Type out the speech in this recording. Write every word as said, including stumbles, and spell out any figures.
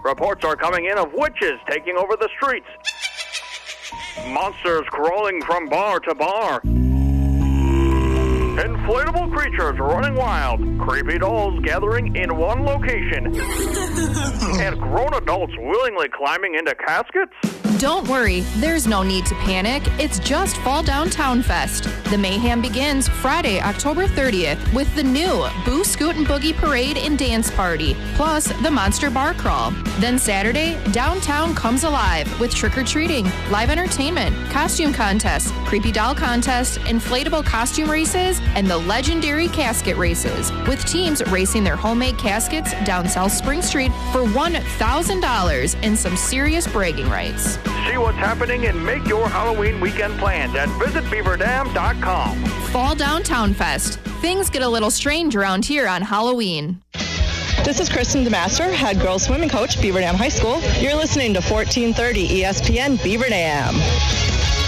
Reports are coming in of witches taking over the streets. Monsters crawling from bar to bar. Inflatable creatures running wild. Creepy dolls gathering in one location. And grown adults willingly climbing into caskets? Don't worry, there's no need to panic. It's just Fall Downtown Fest. The mayhem begins Friday, October thirtieth with the new Boo Scoot and Boogie Parade and Dance Party, plus the Monster Bar Crawl. Then Saturday, downtown comes alive with trick-or-treating, live entertainment, costume contests, creepy doll contests, inflatable costume races, and the legendary casket races, with teams racing their homemade caskets down South Spring Street for one thousand dollars and some serious bragging rights. See what's happening and make your Halloween weekend plans at visit beaver dam dot com. Fall Downtown Fest. Things get a little strange around here on Halloween. This is Kristen DeMaster, head girls swimming coach, Beaver Dam High School. You're listening to fourteen thirty E S P N Beaver Dam.